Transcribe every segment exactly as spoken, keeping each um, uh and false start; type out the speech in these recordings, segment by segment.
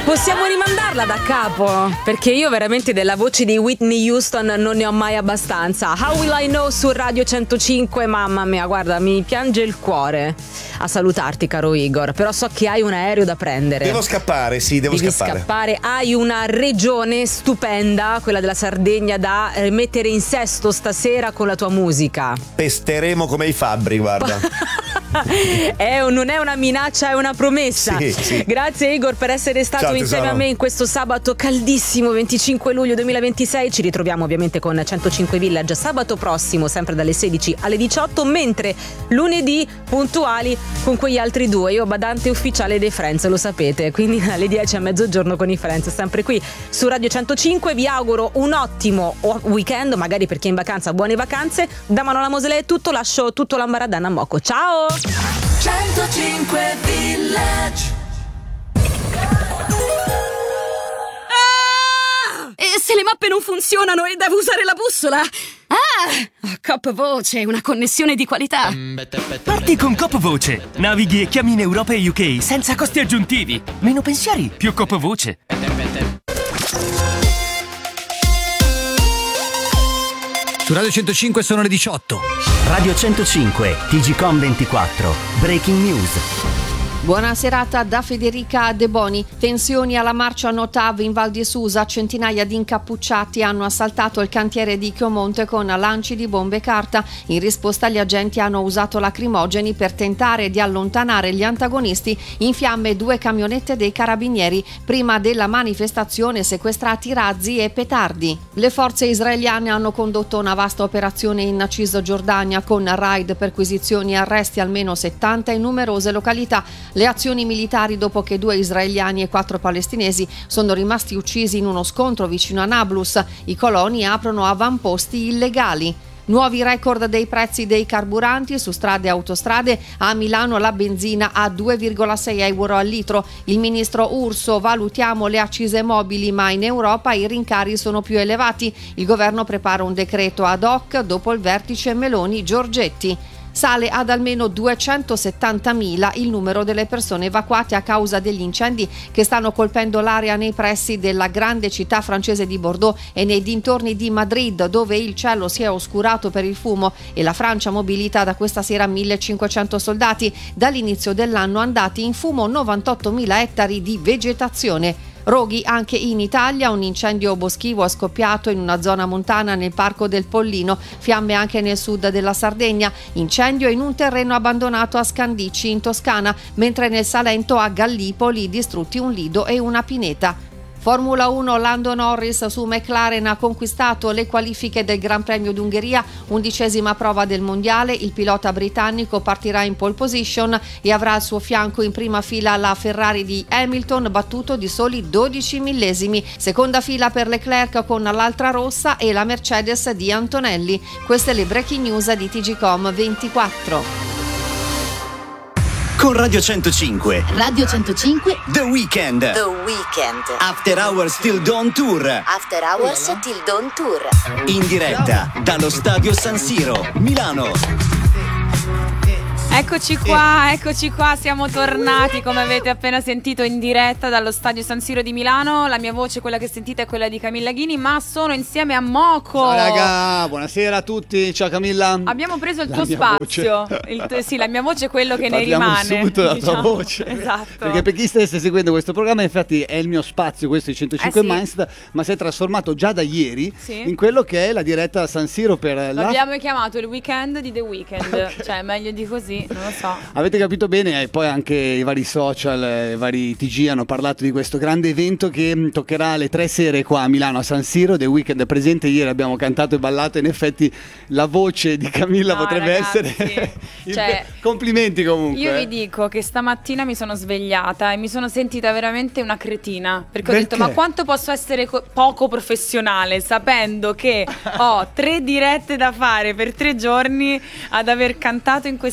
Possiamo rimandarla da capo, perché io veramente della voce di Whitney Houston non ne ho mai abbastanza. How Will I Know su Radio centocinque, mamma mia, guarda, mi piange il cuore a salutarti, caro Igor, però so che hai un aereo da prendere. Devo scappare, sì, devo Devi scappare. scappare. Hai una regione stupenda, quella della Sardegna, da mettere in sesto stasera con la tua musica. Pesteremo come i fabbri, guarda. È un, non è una minaccia, è una promessa. Sì, sì. Grazie Igor per essere stato Ciao, insieme tesoro. a me in questo sabato caldissimo venticinque luglio duemilaventisei. Ci ritroviamo ovviamente con centocinque Village sabato prossimo, sempre dalle sedici alle diciotto, mentre lunedì puntuali con quegli altri due. Io badante ufficiale dei Friends, lo sapete, quindi alle dieci a mezzogiorno con i Friends, sempre qui su Radio centocinque. Vi auguro un ottimo weekend, magari per chi è in vacanza, buone vacanze. Da Manola Moselè è tutto, lascio tutto l'ambaradan a Moco. Ciao! centocinque Village. Ah! E se le mappe non funzionano e devo usare la bussola? Ah! Cop Voce, una connessione di qualità. Parti con Cop Voce. Navighi e chiami in Europa e U K senza costi aggiuntivi. Meno pensieri, più Cop Voce. Su Radio centocinque sono le diciotto. Radio centocinque, T G Com ventiquattro, Breaking News. Buona serata da Federica De Boni. Tensioni alla marcia Notav in Val di Susa. Centinaia di incappucciati hanno assaltato il cantiere di Chiomonte con lanci di bombe carta. In risposta gli agenti hanno usato lacrimogeni per tentare di allontanare gli antagonisti. In fiamme due camionette dei carabinieri. Prima della manifestazione sequestrati razzi e petardi. Le forze israeliane hanno condotto una vasta operazione in Cisgiordania con raid, perquisizioni e arresti almeno settanta in numerose località. Le azioni militari dopo che due israeliani e quattro palestinesi sono rimasti uccisi in uno scontro vicino a Nablus. I coloni aprono avamposti illegali. Nuovi record dei prezzi dei carburanti su strade e autostrade. A Milano la benzina a due virgola sei euro al litro. Il ministro Urso: valutiamo le accise mobili, ma in Europa i rincari sono più elevati. Il governo prepara un decreto ad hoc dopo il vertice Meloni-Giorgetti. Sale ad almeno duecentosettantamila il numero delle persone evacuate a causa degli incendi che stanno colpendo l'area nei pressi della grande città francese di Bordeaux e nei dintorni di Madrid, dove il cielo si è oscurato per il fumo e la Francia mobilita da questa sera millecinquecento soldati. Dall'inizio dell'anno andati in fumo novantottomila ettari di vegetazione. Roghi anche in Italia, un incendio boschivo è scoppiato in una zona montana nel Parco del Pollino, fiamme anche nel sud della Sardegna, incendio in un terreno abbandonato a Scandicci in Toscana, mentre nel Salento a Gallipoli distrutti un lido e una pineta. Formula uno, Lando Norris su McLaren ha conquistato le qualifiche del Gran Premio d'Ungheria, undicesima prova del mondiale. Il pilota britannico partirà in pole position e avrà al suo fianco in prima fila la Ferrari di Hamilton, battuto di soli dodici millesimi. Seconda fila per Leclerc con l'altra rossa e la Mercedes di Antonelli. Queste le breaking news di T G Com ventiquattro. Con Radio centocinque. Radio centocinque. The Weekend. The Weekend. After Hours Till Dawn Tour. After Hours Till Dawn Tour. In diretta dallo Stadio San Siro, Milano. Eccoci qua, eccoci qua, siamo tornati come avete appena sentito in diretta dallo Stadio San Siro di Milano. La mia voce, quella che sentite, è quella di Camilla Ghini, ma sono insieme a Moco. Ciao raga, buonasera a tutti, ciao Camilla. Abbiamo preso il la tuo spazio, voce. il tuo, sì, la mia voce è quello che Parliamo ne rimane. subito della diciamo. tua voce. Esatto. Perché per chi stesse seguendo questo programma, infatti è il mio spazio, questo di centocinque Eh sì. Mindset, ma si è trasformato già da ieri Sì. in quello che è la diretta a San Siro per la... L'abbiamo chiamato il weekend di The Weekend, okay. Cioè meglio di così, non lo so. Avete capito bene, e poi anche i vari social, i vari T G hanno parlato di questo grande evento che toccherà alle tre sere qua a Milano a San Siro. The Weekend è presente, ieri abbiamo cantato e ballato, in effetti la voce di Camilla No, potrebbe ragazzi, essere cioè, complimenti comunque. Io vi dico che stamattina mi sono svegliata e mi sono sentita veramente una cretina, perché, Perché? ho detto ma quanto posso essere co- poco professionale sapendo che ho tre dirette da fare per tre giorni ad aver cantato in questa maniera.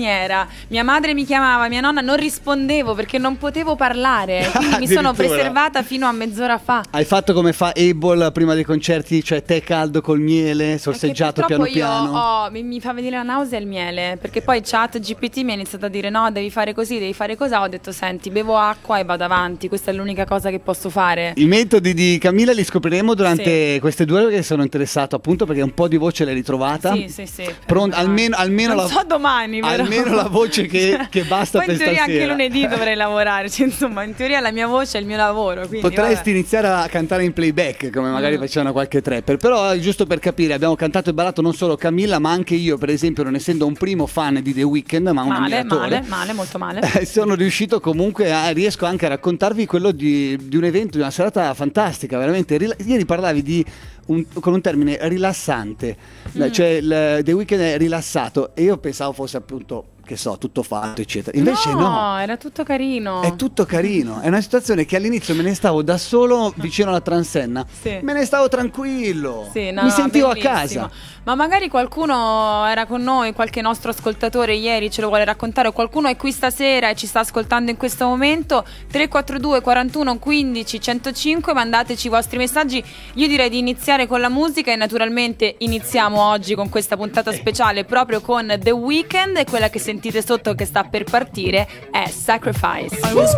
maniera. Mia madre mi chiamava, mia nonna, non rispondevo perché non potevo parlare. Quindi mi sono preservata fino a mezz'ora fa. Hai fatto come fa Abel prima dei concerti, cioè tè caldo col miele, sorseggiato piano io piano? Ho, mi, mi fa venire la nausea il miele, perché poi Chat G P T mi ha iniziato a dire no, devi fare così, devi fare così. Ho detto senti, bevo acqua e vado avanti, questa è l'unica cosa che posso fare. I metodi di Camilla li scopriremo durante Sì. queste due ore, perché sono interessato appunto perché un po' di voce l'hai ritrovata. Sì, sì, sì. Pronto, almeno, almeno non la, so domani però. almeno la voce che, che basta poi per in teoria stasera. anche lunedì dovrei lavorare, cioè, insomma in teoria la mia voce è il mio lavoro, quindi, Potresti vabbè. iniziare a cantare in playback come magari Mm. facevano qualche trapper. Però eh, giusto per capire, abbiamo cantato e ballato non solo Camilla ma anche io, per esempio, non essendo un primo fan di The Weeknd ma un Male, ammiratore, male, male, molto male. eh, sono riuscito comunque a, riesco anche a raccontarvi quello di, di un evento, di una serata fantastica, veramente. Rila- ieri parlavi di un, con un termine rilassante, Mm. cioè il, The Weeknd è rilassato e io pensavo fosse appunto, che so, tutto fatto eccetera, invece no, no, era tutto carino. è tutto carino. È una situazione che all'inizio me ne stavo da solo vicino alla Transenna. Sì. Me ne stavo tranquillo. Sì, no, Mi no, sentivo bellissimo. a casa. Ma magari qualcuno era con noi, qualche nostro ascoltatore ieri ce lo vuole raccontare, o qualcuno è qui stasera e ci sta ascoltando in questo momento. Tre quattro due quarantuno quindici centocinque, mandateci i vostri messaggi. Io direi di iniziare con la musica e naturalmente iniziamo oggi con questa puntata speciale proprio con The Weeknd, e quella che sentite sotto che sta per partire è Sacrifice.